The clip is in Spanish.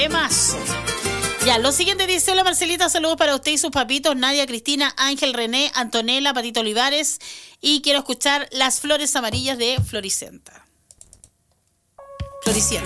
Temazo. Ya, lo siguiente dice: hola Marcelita, saludos para usted y sus papitos, Nadia, Cristina, Ángel, René, Antonella, Patito Olivares, y quiero escuchar Las Flores Amarillas de Floricienta.